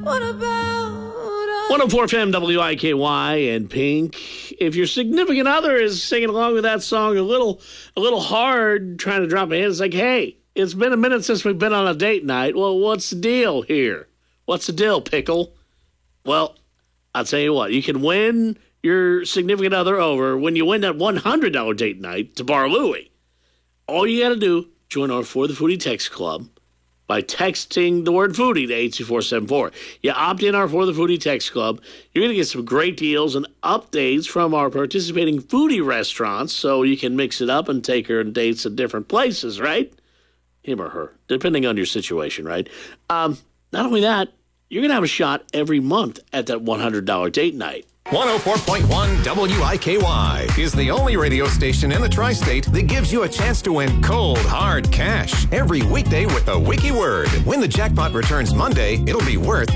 104 FM WIKY and Pink. If your significant other is singing along with that song a little hard, trying to drop a hint, it's like, hey, it's been a minute since we've been on a date night. Well, what's the deal here? What's the deal, Pickle? Well, I'll tell you what, you can win your significant other over when you win that $100 date night to Bar Louie. All you got to do, join our For the Foodie text club by texting the word foodie to 82474. You opt in our For the Foodie text club. You're going to get some great deals and updates from our participating foodie restaurants so you can mix it up and take her on dates at different places, right? Him or her, depending on your situation, right? Not only that, you're going to have a shot every month at that $100 date night. 104.1 WIKY is the only radio station in the tri-state that gives you a chance to win cold, hard cash every weekday with a wiki word. When the jackpot returns Monday, it'll be worth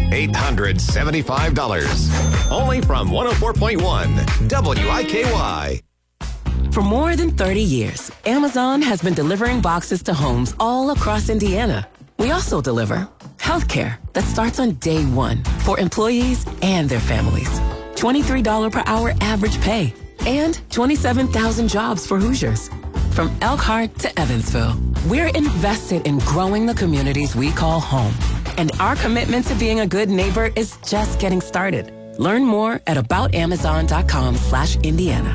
$875. Only from 104.1 WIKY. For more than 30 years, Amazon has been delivering boxes to homes all across Indiana. We also deliver healthcare that starts on day one for employees and their families. $23 per hour average pay, and 27,000 jobs for Hoosiers. From Elkhart to Evansville, we're invested in growing the communities we call home. And our commitment to being a good neighbor is just getting started. Learn more at aboutamazon.com/Indiana.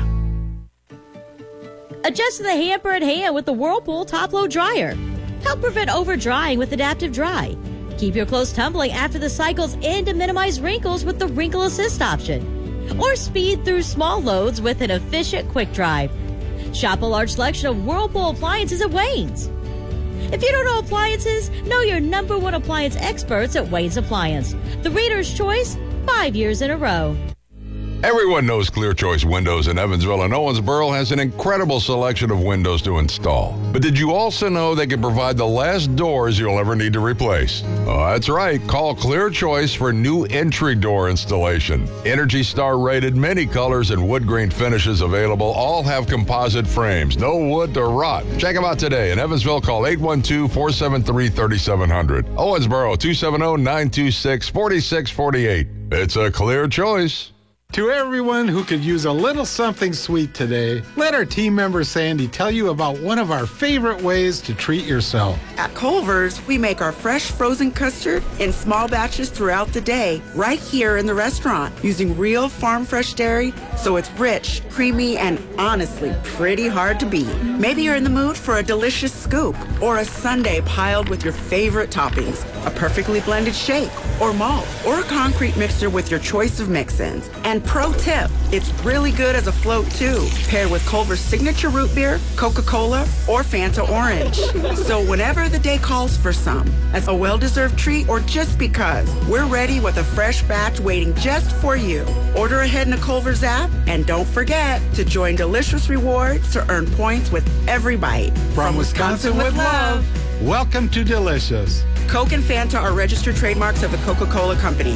Adjust the hamper and hand with the Whirlpool top-load dryer. Help prevent over-drying with Adaptive Dry. Keep your clothes tumbling after the cycles and to minimize wrinkles with the Wrinkle Assist option. Or speed through small loads with an efficient quick dry. Shop a large selection of Whirlpool appliances at Wayne's. If you don't know appliances, know your number one appliance experts at Wayne's Appliance. The Reader's Choice, 5 years in a row. Everyone knows Clear Choice Windows in Evansville and Owensboro has an incredible selection of windows to install. But did you also know they can provide the last doors you'll ever need to replace? Oh, that's right. Call Clear Choice for new entry door installation. Energy Star rated, many colors and wood grain finishes available. All have composite frames. No wood to rot. Check them out today. In Evansville, call 812-473-3700. Owensboro, 270-926-4648. It's a Clear Choice. To everyone who could use a little something sweet today, let our team member Sandy tell you about one of our favorite ways to treat yourself. At Culver's, we make our fresh frozen custard in small batches throughout the day, right here in the restaurant, using real farm fresh dairy, so it's rich, creamy, and honestly pretty hard to beat. Maybe you're in the mood for a delicious scoop or a sundae piled with your favorite toppings, a perfectly blended shake or malt, or a concrete mixer with your choice of mix-ins. And pro tip, it's really good as a float too, paired with Culver's signature root beer, Coca-Cola, or Fanta Orange. So whenever the day calls for some, as a well-deserved treat or just because, we're ready with a fresh batch waiting just for you. Order ahead in the Culver's app, and don't forget to join Delicious Rewards to earn points with every bite. From Wisconsin with love, welcome to Delicious. Coke and Fanta are registered trademarks of the Coca-Cola Company.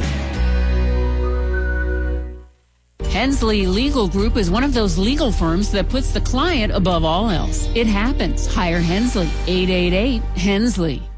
Hensley Legal Group is one of those legal firms that puts the client above all else. It happens. Hire Hensley. 888-HENSLEY.